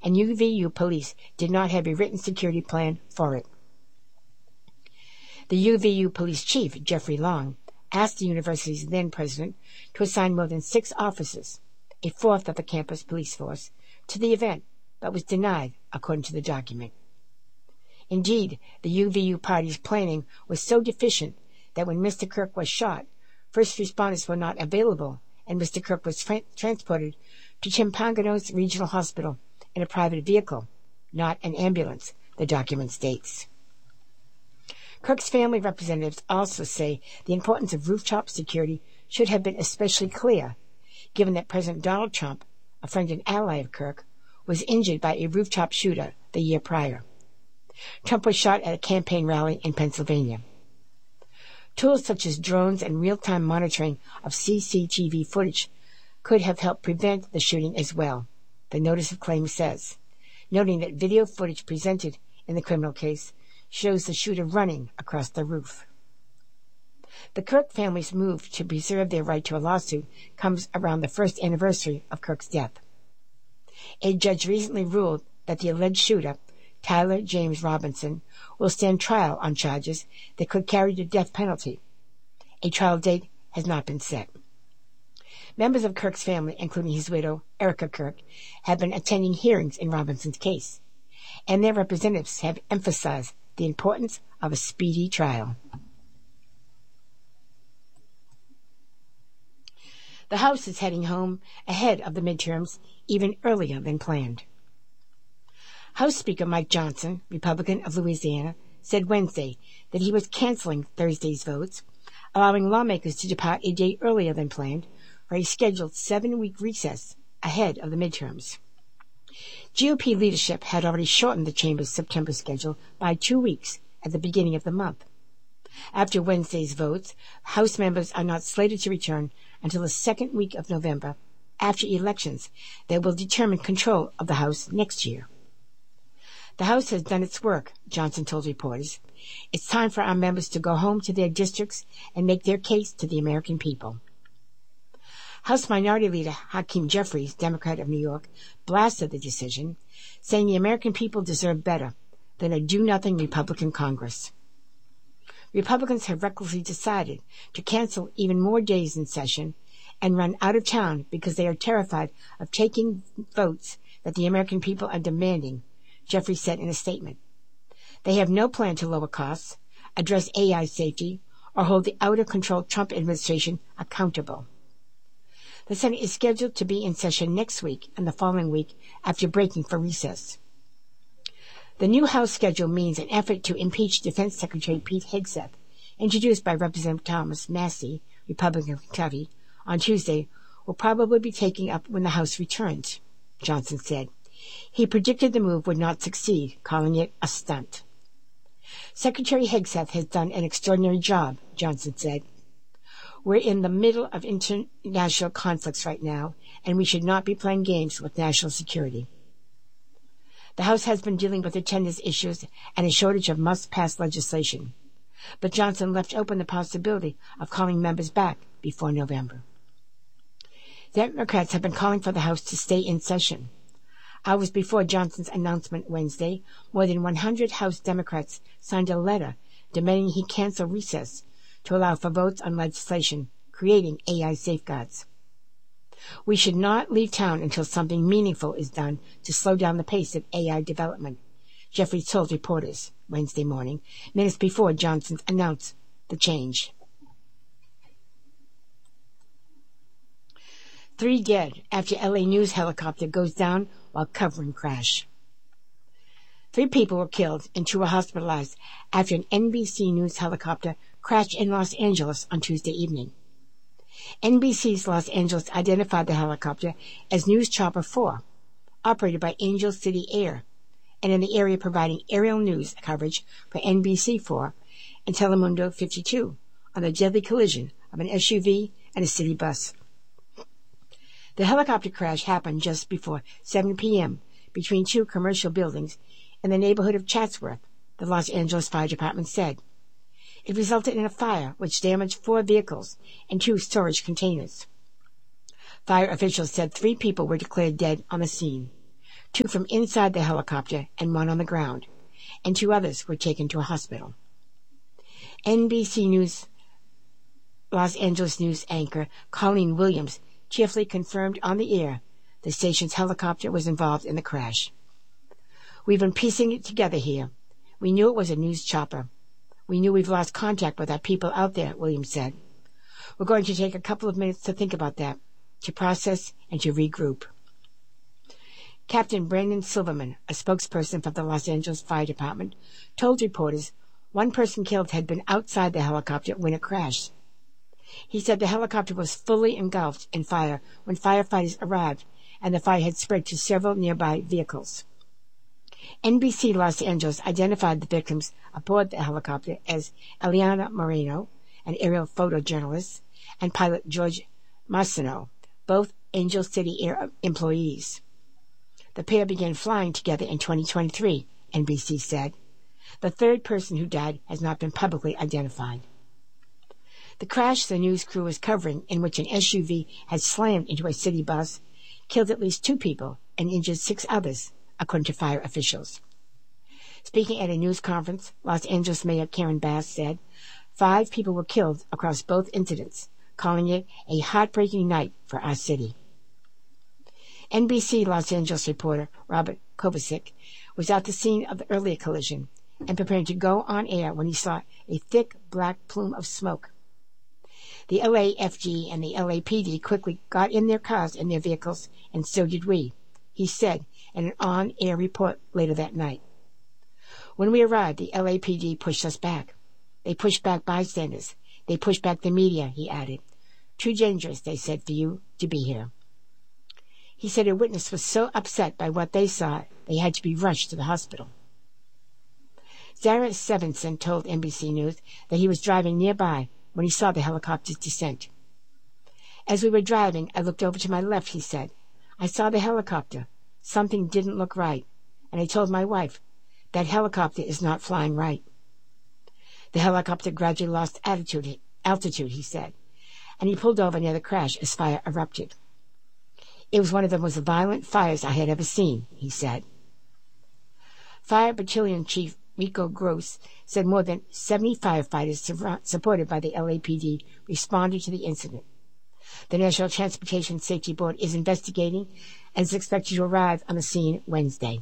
and UVU police did not have a written security plan for it. The UVU police chief, Jeffrey Long, asked the university's then president to assign more than 6 officers, a fourth of the campus police force, to the event, but was denied, according to the document. Indeed, the UVU party's planning was so deficient that when Mr. Kirk was shot, first responders were not available, and Mr. Kirk was transported to Timpano's Regional Hospital in a private vehicle, not an ambulance, the document states. Kirk's family representatives also say the importance of rooftop security should have been especially clear, given that President Donald Trump, a friend and ally of Kirk, was injured by a rooftop shooter the year prior. Trump was shot at a campaign rally in Pennsylvania. Tools such as drones and real-time monitoring of CCTV footage could have helped prevent the shooting as well, the notice of claim says, noting that video footage presented in the criminal case shows the shooter running across the roof. The Kirk family's move to preserve their right to a lawsuit comes around the first anniversary of Kirk's death. A judge recently ruled that the alleged shooter, Tyler James Robinson, will stand trial on charges that could carry the death penalty. A trial date has not been set. Members of Kirk's family, including his widow, Erica Kirk, have been attending hearings in Robinson's case, and their representatives have emphasized the importance of a speedy trial. The House is heading home ahead of the midterms even earlier than planned. House Speaker Mike Johnson, Republican of Louisiana, said Wednesday that he was canceling Thursday's votes, allowing lawmakers to depart a day earlier than planned for a scheduled 7-week recess ahead of the midterms. GOP leadership had already shortened the chamber's September schedule by 2 weeks at the beginning of the month. After Wednesday's votes, House members are not slated to return until the second week of November, after elections that will determine control of the House next year. The House has done its work, Johnson told reporters. It's time for our members to go home to their districts and make their case to the American people. House Minority Leader Hakeem Jeffries, Democrat of New York, blasted the decision, saying the American people deserve better than a do-nothing Republican Congress. Republicans have recklessly decided to cancel even more days in session and run out of town because they are terrified of taking votes that the American people are demanding, Jeffries said in a statement. They have no plan to lower costs, address AI safety, or hold the out-of-control Trump administration accountable. The Senate is scheduled to be in session next week and the following week after breaking for recess. The new House schedule means an effort to impeach Defense Secretary Pete Hegseth, introduced by Representative Thomas Massie, Republican of Kentucky, on Tuesday, will probably be taken up when the House returns, Johnson said. He predicted the move would not succeed, calling it a stunt. Secretary Hegseth has done an extraordinary job, Johnson said. We're in the middle of international conflicts right now, and we should not be playing games with national security. The House has been dealing with attendance issues and a shortage of must-pass legislation, but Johnson left open the possibility of calling members back before November. Democrats have been calling for the House to stay in session. Hours before Johnson's announcement Wednesday, more than 100 House Democrats signed a letter demanding he cancel recess to allow for votes on legislation creating AI safeguards. We should not leave town until something meaningful is done to slow down the pace of AI development, Jeffries told reporters Wednesday morning, minutes before Johnson announced the change. 3 dead after LA News helicopter goes down while covering crash. 3 people were killed and 2 were hospitalized after an NBC News helicopter crashed in Los Angeles on Tuesday evening. NBC's Los Angeles identified the helicopter as News Chopper 4, operated by Angel City Air, and in the area providing aerial news coverage for NBC4 and Telemundo 52 on the deadly collision of an SUV and a city bus. The helicopter crash happened just before 7 p.m. between 2 commercial buildings in the neighborhood of Chatsworth, the Los Angeles Fire Department said. It resulted in a fire which damaged 4 vehicles and 2 storage containers. Fire officials said 3 people were declared dead on the scene. 2 from inside the helicopter and 1 on the ground, and 2 others were taken to a hospital. NBC News Los Angeles news anchor Colleen Williams cheerfully confirmed on the air the station's helicopter was involved in the crash. "We've been piecing it together here. We knew it was a news chopper. We knew we've lost contact with our people out there," Williams said. "We're going to take a couple of minutes to think about that, to process and to regroup." Captain Brandon Silverman, a spokesperson for the Los Angeles Fire Department, told reporters 1 person killed had been outside the helicopter when it crashed. He said the helicopter was fully engulfed in fire when firefighters arrived, and the fire had spread to several nearby vehicles. NBC Los Angeles identified the victims aboard the helicopter as Eliana Moreno, an aerial photojournalist, and pilot George Marciano, both Angel City Air employees. The pair began flying together in 2023, NBC said. The 3rd person who died has not been publicly identified. The crash the news crew was covering, in which an SUV had slammed into a city bus, killed at least 2 people and injured 6 others, according to fire officials. Speaking at a news conference, Los Angeles Mayor Karen Bass said 5 people were killed across both incidents, calling it a heartbreaking night for our city. NBC Los Angeles reporter Robert Kovacic was at the scene of the earlier collision and preparing to go on air when he saw a thick black plume of smoke. The LAFD and the LAPD quickly got in their cars and their vehicles, and so did we, he said in an on-air report later that night. When we arrived, the LAPD pushed us back. They pushed back bystanders. They pushed back the media, he added. Too dangerous, they said, for you to be here. He said a witness was so upset by what they saw, they had to be rushed to the hospital. Zara Sevenson told NBC News that he was driving nearby when he saw the helicopter's descent. As we were driving, I looked over to my left, he said. I saw the helicopter. Something didn't look right. And I told my wife, that helicopter is not flying right. The helicopter gradually lost altitude, he said, and he pulled over near the crash as fire erupted. It was one of the most violent fires I had ever seen, he said. Fire Battalion Chief Rico Gross said more than 70 firefighters supported by the LAPD responded to the incident. The National Transportation Safety Board is investigating and is expected to arrive on the scene Wednesday.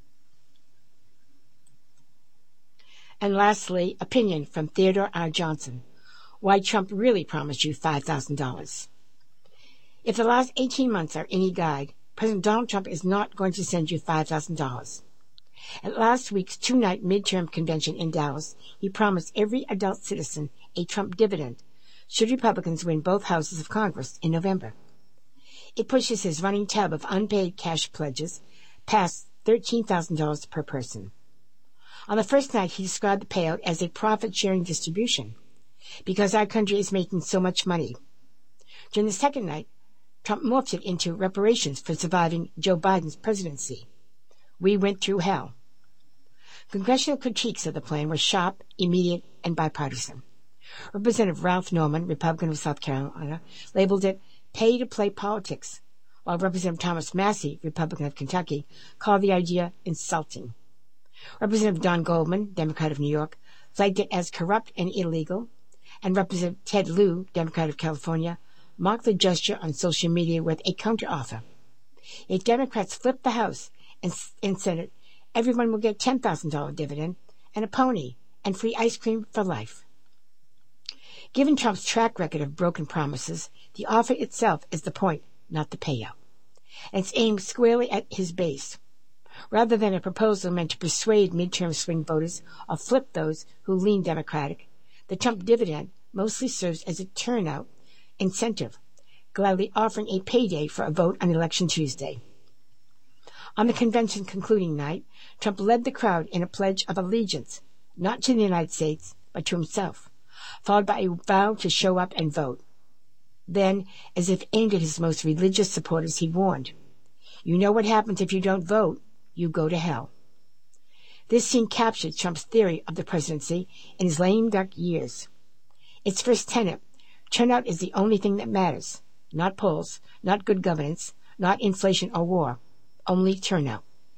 And lastly, opinion from Theodore R. Johnson. Why Trump really promised you $5,000. If the last 18 months are any guide, President Donald Trump is not going to send you $5,000. At last week's 2-night midterm convention in Dallas, he promised every adult citizen a Trump dividend should Republicans win both houses of Congress in November. It pushes his running tab of unpaid cash pledges past $13,000 per person. On the first night, he described the payout as a profit-sharing distribution because our country is making so much money. During the second night, Trump morphed it into reparations for surviving Joe Biden's presidency. We went through hell. Congressional critiques of the plan were sharp, immediate, and bipartisan. Representative Ralph Norman, Republican of South Carolina, labeled it pay-to-play politics, while Representative Thomas Massie, Republican of Kentucky, called the idea insulting. Representative Don Goldman, Democrat of New York, flagged it as corrupt and illegal, and Representative Ted Lieu, Democrat of California, mocked the gesture on social media with a counteroffer. If Democrats flip the House and Senate, everyone will get $10,000 dividend and a pony and free ice cream for life. Given Trump's track record of broken promises, the offer itself is the point, not the payout. And it's aimed squarely at his base. Rather than a proposal meant to persuade midterm swing voters or flip those who lean Democratic, the Trump dividend mostly serves as a turnout incentive, gladly offering a payday for a vote on Election Tuesday. On the convention concluding night, Trump led the crowd in a pledge of allegiance, not to the United States, but to himself, followed by a vow to show up and vote. Then, as if aimed at his most religious supporters, he warned, "You know what happens if you don't vote? You go to hell." This scene captured Trump's theory of the presidency in his lame duck years. Its first tenet, turnout is the only thing that matters, not polls, not good governance, not inflation or war, only turnout.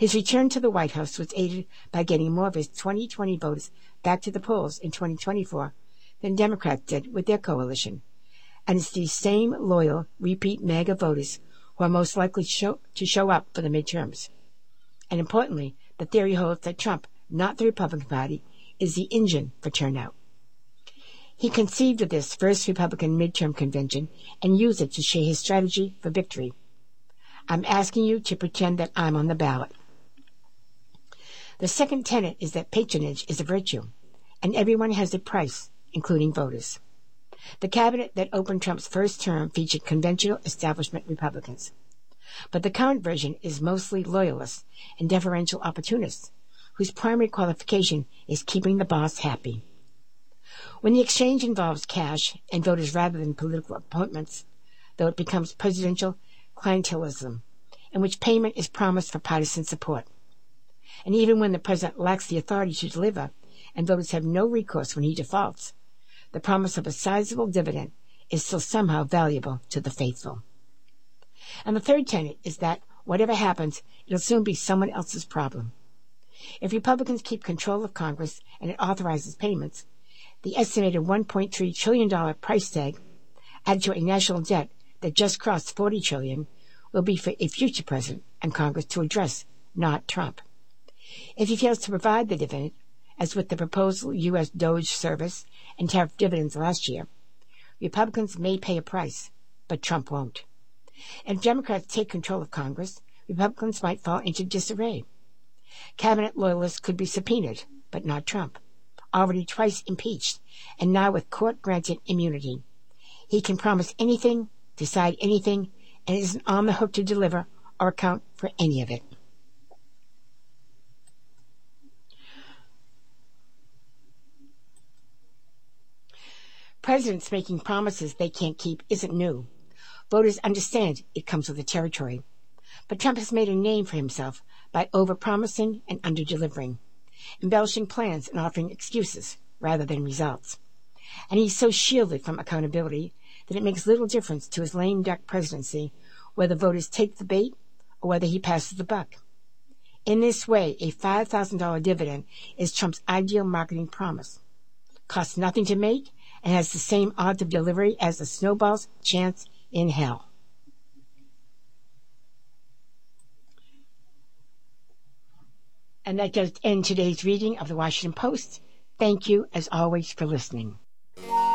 His return to the White House was aided by getting more of his 2020 voters back to the polls in 2024 than Democrats did with their coalition. And it's these same loyal, repeat MAGA voters who are most likely to show up for the midterms. And importantly, the theory holds that Trump, not the Republican Party, is the engine for turnout. He conceived of this first Republican midterm convention and used it to share his strategy for victory. I'm asking you to pretend that I'm on the ballot. The second tenet is that patronage is a virtue, and everyone has a price, including voters. The cabinet that opened Trump's first term featured conventional establishment Republicans. But the current version is mostly loyalists and deferential opportunists, whose primary qualification is keeping the boss happy. When the exchange involves cash and voters rather than political appointments, though it becomes presidential clientelism, in which payment is promised for partisan support. And even when the president lacks the authority to deliver, and voters have no recourse when he defaults, the promise of a sizable dividend is still somehow valuable to the faithful. And the third tenet is that whatever happens, it'll soon be someone else's problem. If Republicans keep control of Congress and it authorizes payments, the estimated $1.3 trillion price tag, added to a national debt that just crossed $40 trillion, will be for a future president and Congress to address, not Trump. If he fails to provide the dividend, as with the proposal U.S. DOGE service and tariff dividends last year, Republicans may pay a price, but Trump won't. And if Democrats take control of Congress, Republicans might fall into disarray. Cabinet loyalists could be subpoenaed, but not Trump, already twice impeached, and now with court-granted immunity. He can promise anything, decide anything, and isn't on the hook to deliver or account for any of it. Presidents making promises they can't keep isn't new. Voters understand it comes with the territory. But Trump has made a name for himself by over-promising and under-delivering, embellishing plans and offering excuses rather than results. And he's so shielded from accountability that it makes little difference to his lame duck presidency whether voters take the bait or whether he passes the buck. In this way, a $5,000 dividend is Trump's ideal marketing promise. Costs nothing to make and has the same odds of delivery as a snowball's chance in hell. And that does end today's reading of the Washington Post. Thank you, as always, for listening.